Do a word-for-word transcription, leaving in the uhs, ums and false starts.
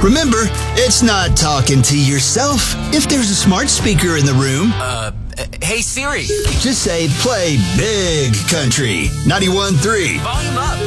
Remember, it's not talking to yourself. If there's a smart speaker in the room, Uh, hey Siri. just say play Big Country ninety-one point three. Volume up.